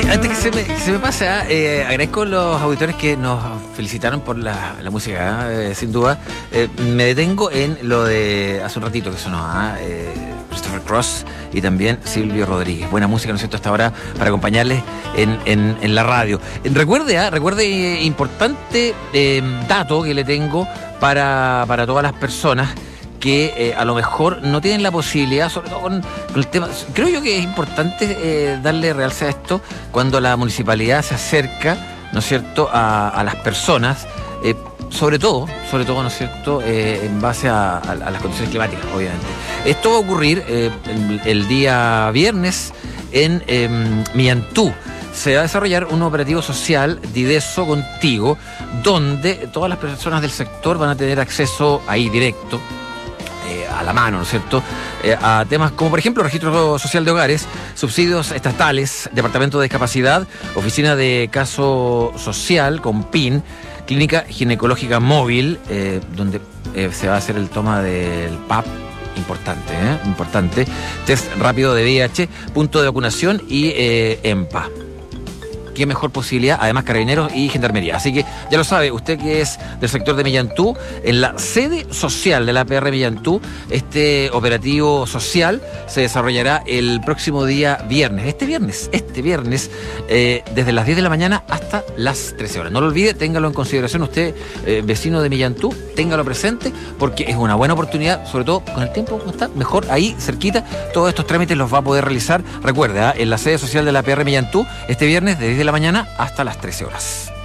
Antes que se me pase, agradezco a los auditores que nos felicitaron por la música, sin duda. Me detengo en lo de hace un ratito que sonó, Christopher Cross y también Silvio Rodríguez. Buena música, ¿no es cierto?, hasta ahora para acompañarles en la radio. Recuerde importante dato que le tengo para todas las personas que a lo mejor no tienen la posibilidad, sobre todo con el tema. Creo yo que es importante darle realce a esto cuando la municipalidad se acerca, ¿no es cierto?, a las personas, sobre todo, ¿no es cierto?, en base a las condiciones climáticas, obviamente. Esto va a ocurrir el día viernes en Millantú. Se va a desarrollar un operativo social, Dideso Contigo, donde todas las personas del sector van a tener acceso ahí directo, a la mano, ¿no es cierto?, a temas como, por ejemplo, registro social de hogares, subsidios estatales, departamento de discapacidad, oficina de caso social con PIN, clínica ginecológica móvil, donde se va a hacer el toma del PAP, importante, test rápido de VIH, punto de vacunación y EMPA. Qué mejor posibilidad, además Carabineros y Gendarmería. Así que ya lo sabe, usted que es del sector de Millantú, en la sede social de la APR Millantú, este operativo social se desarrollará el próximo día viernes. Este viernes, desde las 10 de la mañana hasta las 13 horas. No lo olvide, téngalo en consideración usted, vecino de Millantú, téngalo presente, porque es una buena oportunidad, sobre todo con el tiempo como está, mejor ahí cerquita, todos estos trámites los va a poder realizar. Recuerde, en la sede social de la APR Millantú, este viernes de 10 de la mañana hasta las 13 horas.